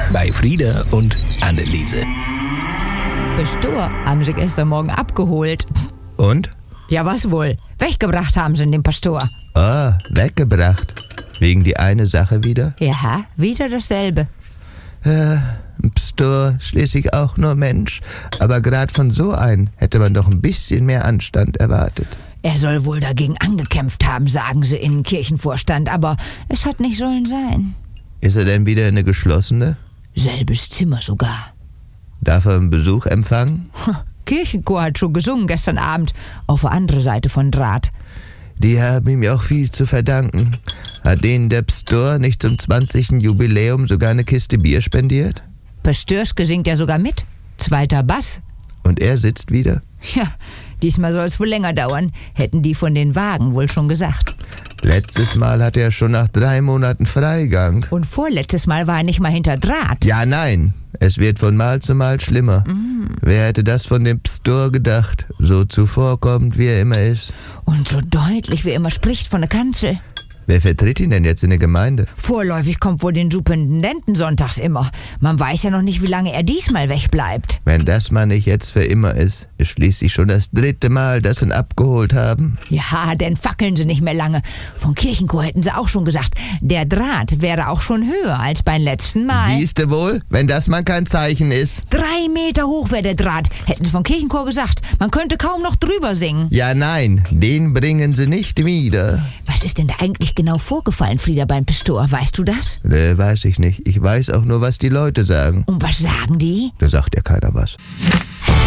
bei Frieda und Anneliese. Pastor haben sie gestern Morgen abgeholt. Und? Ja, was wohl? Weggebracht haben sie den Pastor. Weggebracht. Wegen die eine Sache wieder? Ja, wieder dasselbe. Ein Pastor, schließlich auch nur Mensch. Aber gerade von so einem hätte man doch ein bisschen mehr Anstand erwartet. Er soll wohl dagegen angekämpft haben, sagen sie in den Kirchenvorstand, aber es hat nicht sollen sein. Ist er denn wieder in eine geschlossene? Selbes Zimmer sogar. Darf er einen Besuch empfangen? Kirchenchor hat schon gesungen gestern Abend, auf der anderen Seite von Draht. Die haben ihm ja auch viel zu verdanken. Hat denen der Pastor nicht zum 20. Jubiläum sogar eine Kiste Bier spendiert? Pastörske singt ja sogar mit. 2. Bass. Und er sitzt wieder? Ja, diesmal soll es wohl länger dauern, hätten die von den Wagen wohl schon gesagt. Letztes Mal hatte er schon nach 3 Monaten Freigang. Und vorletztes Mal war er nicht mal hinter Draht. Ja, nein. Es wird von Mal zu Mal schlimmer. Wer hätte das von dem Pastor gedacht? So zuvorkommend, wie er immer ist. Und so deutlich, wie er immer spricht von der Kanzel. Wer vertritt ihn denn jetzt in der Gemeinde? Vorläufig kommt wohl den Superintendenten sonntags immer. Man weiß ja noch nicht, wie lange er diesmal wegbleibt. Wenn das mal nicht jetzt für immer ist, ist schließlich schon das 3. Mal, dass sie ihn abgeholt haben. Ja, denn fackeln sie nicht mehr lange. Vom Kirchenchor hätten sie auch schon gesagt, der Draht wäre auch schon höher als beim letzten Mal. Siehste wohl, wenn das mal kein Zeichen ist. 3 Meter hoch wäre der Draht, hätten sie vom Kirchenchor gesagt. Man könnte kaum noch drüber singen. Ja, nein, den bringen sie nicht wieder. Was ist denn da eigentlich genau vorgefallen, Frieda, beim Pastor? Weißt du das? Weiß ich nicht. Ich weiß auch nur, was die Leute sagen. Und was sagen die? Da sagt ja keiner was.